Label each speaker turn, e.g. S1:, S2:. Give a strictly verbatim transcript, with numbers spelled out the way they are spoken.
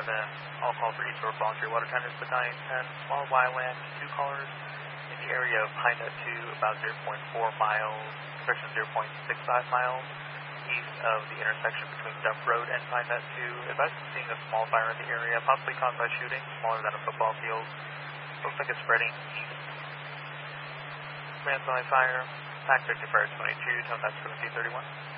S1: seven, all calls for East Shore Volunteer Water Tenders Battalion ten, small Y land, two callers in the area of Pine Nut two, about zero point four miles, correction zero point six five miles east of the intersection between Dump Road and Pine Nut two. Advise seeing a small fire in the area, possibly caused by shooting, smaller than a football field. Looks like it's spreading east. Command sign fire, Pac Victor Fire twenty-two, tone that's seventeen thirty-one.